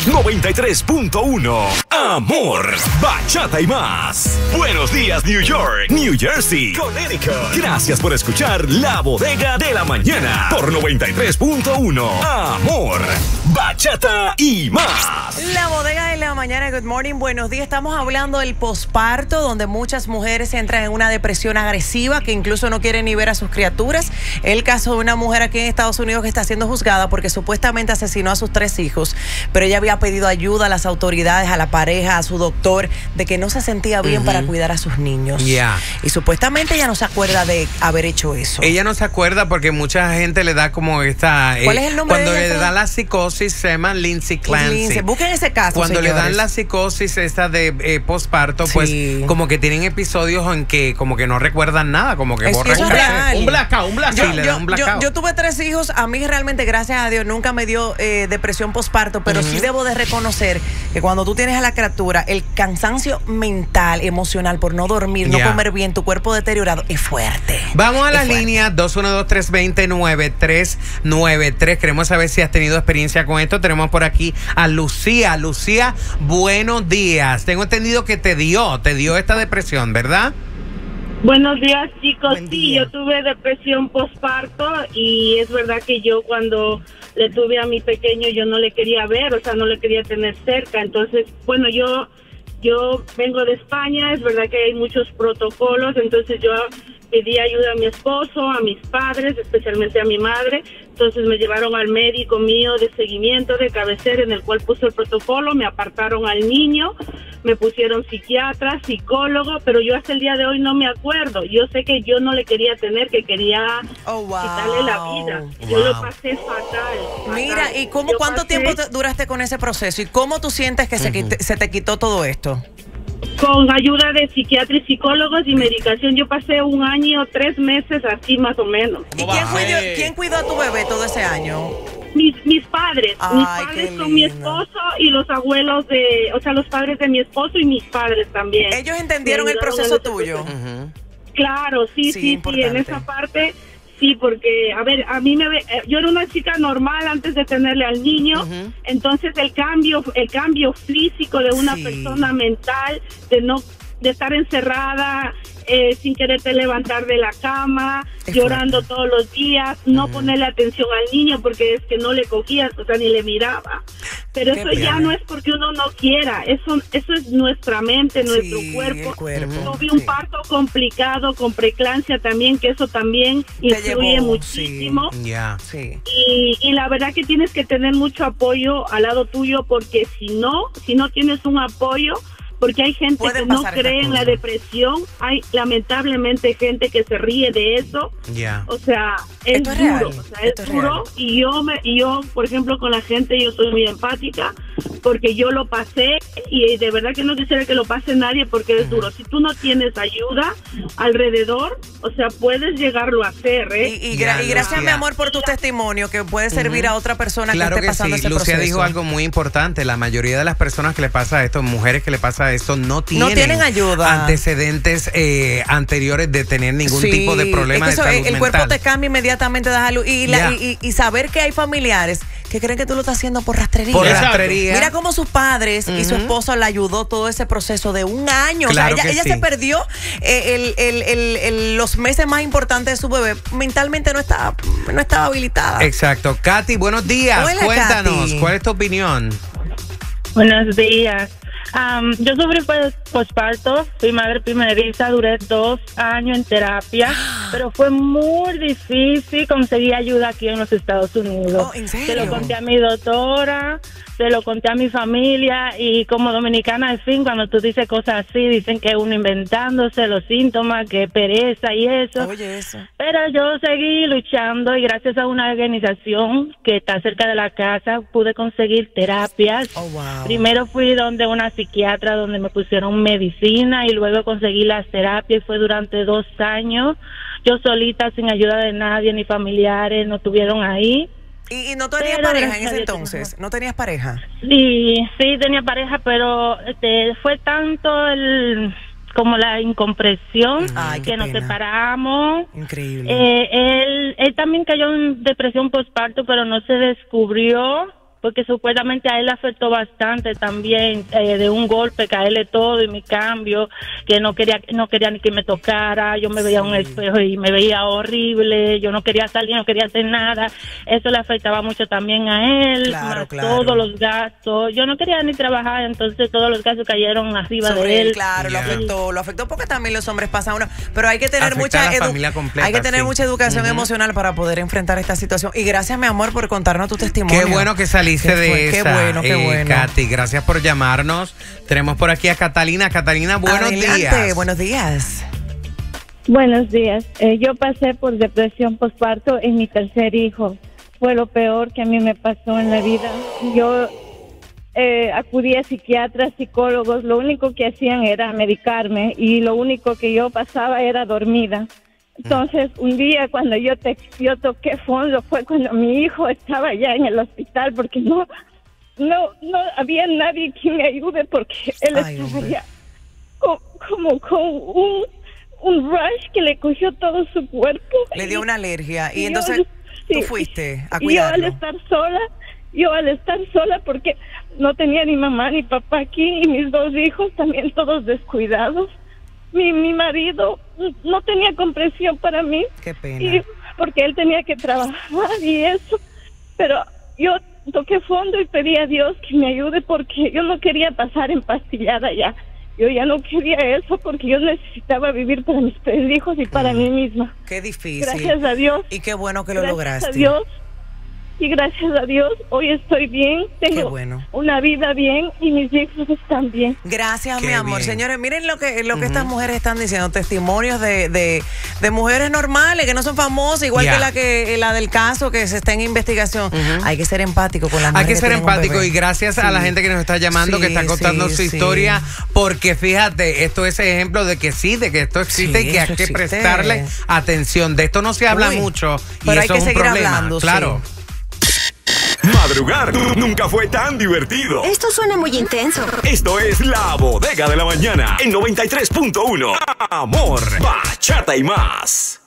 93.1. Amor, bachata y más. Buenos días, New York, New Jersey, Connecticut. Gracias por escuchar La Bodega de la Mañana por 93.1. Amor, bachata y más. La Bodega de la Mañana, good morning, buenos días. Estamos hablando del posparto, donde muchas mujeres entran en una depresión agresiva que incluso no quieren ni ver a sus criaturas. El caso de una mujer aquí en Estados Unidos que está siendo juzgada porque supuestamente asesinó a sus 3 hijos, pero ella había pedido ayuda a las autoridades, a la pareja, a su doctor, de que no se sentía bien para cuidar a sus niños. Y supuestamente ella no se acuerda de haber hecho eso. Ella no se acuerda porque mucha gente le da como esta... ¿Cuál es el nombre cuando de ella? le da la psicosis, se llama Lindsay Clancy. Busquen ese caso, cuando señores. le dan la psicosis esta de posparto, pues como que tienen episodios en que como que no recuerdan nada, como que borran un blackout. Yo tuve 3 hijos, a mí realmente, gracias a Dios, nunca me dio depresión posparto, pero sí debo de reconocer que cuando tú tienes a la criatura, el cansancio mental, emocional, por no dormir, no comer bien, tu cuerpo deteriorado, es fuerte. Vamos a la línea 212-320-9393. Queremos saber si has tenido experiencia con esto. Tenemos por aquí a Lucía. Lucía, buenos días. Tengo entendido que te dio esta depresión, ¿verdad? Buenos días, chicos. Buen Sí, día. yo tuve depresión postparto y es verdad que yo cuando le tuve a mi pequeño yo no le quería ver, o sea, no le quería tener cerca. Entonces, bueno, yo vengo de España, es verdad que hay muchos protocolos, entonces yo pedí ayuda a mi esposo, a mis padres, especialmente a mi madre. Entonces me llevaron al médico mío de seguimiento, de cabecera, en el cual puso el protocolo, me apartaron al niño, me pusieron psiquiatra, psicólogo, pero yo hasta el día de hoy no me acuerdo. Yo sé que yo no le quería tener, que quería quitarle la vida. Yo lo pasé fatal. Mira, ¿y cuánto tiempo duraste con ese proceso? ¿Y cómo tú sientes que se te quitó todo esto? Con ayuda de psiquiatra y psicólogos y medicación. Yo pasé 1 año, 3 meses, así más o menos. ¿Y quién cuidó a tu bebé todo ese año? Mis padres. Mis Ay, padres qué son mi lindo. esposo y los abuelos los padres de mi esposo y mis padres también. ¿Ellos entendieron el proceso tuyo? Claro, sí, en esa parte. Sí, porque, a ver, yo era una chica normal antes de tenerle al niño, entonces el cambio físico de una persona mental, de estar encerrada, sin quererte levantar de la cama, llorando todos los días, no ponerle atención al niño porque es que no le cogías, o sea, ni le miraba. Pero eso ya no es porque uno no quiera, eso es nuestra mente, nuestro cuerpo. Tuve un parto complicado, con preeclampsia también, que eso también influye muchísimo. Y la verdad que tienes que tener mucho apoyo al lado tuyo, porque si no tienes un apoyo, porque hay gente que no cree en la depresión, hay lamentablemente gente que se ríe de eso. O sea, es duro, es duro. Y yo, por ejemplo, con la gente, yo soy muy empática, porque yo lo pasé y de verdad que no quisiera que lo pase nadie, porque es duro. Si tú no tienes ayuda alrededor, o sea, puedes llegarlo a hacer, ¿eh? Y gracias, mi amor, por tu testimonio, que puede servir a otra persona que esté pasando ese Lucía proceso. dijo algo muy importante. La mayoría de las personas que le pasa esto, mujeres que le pasa esto, no tienen ayuda, antecedentes anteriores de tener ningún tipo de problema de salud mental. El cuerpo te cambia inmediatamente, y saber que hay familiares que creen que tú lo estás haando por rastrería. Mira cómo sus padres y su esposo le ayudó todo ese proceso de 1 año. Claro, o sea, ella se perdió los meses más importantes de su bebé. Mentalmente no estaba habilitada. Exacto. Katy, buenos días. Hola, Cuéntanos, Katy. ¿cuál es tu opinión? Buenos días. Yo sufrí posparto, fui madre primeriza, duré 2 años en terapia, pero fue muy difícil conseguir ayuda aquí en los Estados Unidos. ¿En serio? Se lo conté a mi doctora, se lo conté a mi familia, y como dominicana, al fin, cuando tú dices cosas así, dicen que uno inventándose los síntomas, que pereza y eso. Oye, eso. Pero yo seguí luchando, y gracias a una organización que está cerca de la casa pude conseguir terapias. Primero fui donde una psiquiatra, donde me pusieron medicina, y luego conseguí las terapias, y fue durante 2 años. Yo solita, sin ayuda de nadie, ni familiares, no estuvieron ahí. ¿Y no tenías pareja en ese entonces? ¿No tenías pareja? Sí, tenía pareja, pero fue tanto como la incomprensión que nos separamos. Increíble. Él también cayó en depresión postparto, pero no se descubrió porque supuestamente a él le afectó bastante también, de un golpe, caerle todo y mi cambio, que no quería ni que me tocara, yo me veía en un espejo y me veía horrible, yo no quería salir, no quería hacer nada, eso le afectaba mucho también a él, Claro. todos los gastos, yo no quería ni trabajar, entonces todos los gastos cayeron arriba Sobre de él. Claro, lo afectó porque también los hombres pasan uno, pero hay que tener Afecta a la familia completa, hay que tener sí. mucha educación emocional para poder enfrentar esta situación. Y gracias, mi amor, por contarnos tu testimonio. Qué bueno que saliste de esa. Qué bueno. Katy, gracias por llamarnos. Tenemos por aquí a Catalina. Catalina, buenos días. Buenos días. Buenos días. Yo pasé por depresión postparto en mi tercer hijo. Fue lo peor que a mí me pasó en la vida. Yo acudí a psiquiatras, psicólogos. Lo único que hacían era medicarme y lo único que yo pasaba era dormida. Entonces, un día cuando yo toqué fondo fue cuando mi hijo estaba ya en el hospital porque no había nadie que me ayude porque él estaba ya como con un rush que le cogió todo su cuerpo. Le dio una alergia y entonces tú fuiste a y cuidarlo. yo al estar sola porque no tenía ni mamá ni papá aquí y mis dos hijos también todos descuidados. Mi marido no tenía comprensión para mí. Qué pena. Y porque él tenía que trabajar y eso. Pero yo toqué fondo y pedí a Dios que me ayude porque yo no quería pasar empastillada ya. Yo ya no quería eso porque yo necesitaba vivir para mis 3 hijos y para mí misma. Qué difícil. Gracias a Dios. Y qué bueno que lo lograste. Gracias a Dios. Y gracias a Dios, hoy estoy bien, tengo una vida bien y mis hijos están bien. Gracias, mi amor. Señores, miren lo que estas mujeres están diciendo, testimonios de mujeres normales que no son famosas, igual que la del caso que se está en investigación. Hay que ser empático con las mujeres. Hay que ser empático y gracias a la gente que nos está llamando, que está contando su historia, porque fíjate, esto es ejemplo de que esto existe y que hay que prestarle atención. De esto no se habla mucho y pero eso hay que es un seguir problema. hablando, claro. Madrugar nunca fue tan divertido. Esto suena muy intenso. Esto es La Bodega de la Mañana en 93.1. Amor, bachata y más.